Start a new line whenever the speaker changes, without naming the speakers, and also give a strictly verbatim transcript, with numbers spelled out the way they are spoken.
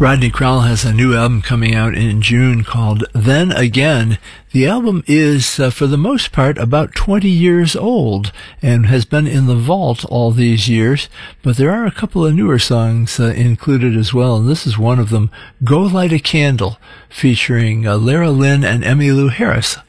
Rodney Crowell has a new album coming out in June called Then Again. The album is, uh, for the most part, about twenty years old and has been in the vault all these years, but there are a couple of newer songs uh, included as well, and this is one of them, Go Light a Candle, featuring uh, Lara Lynn and Emmylou Harris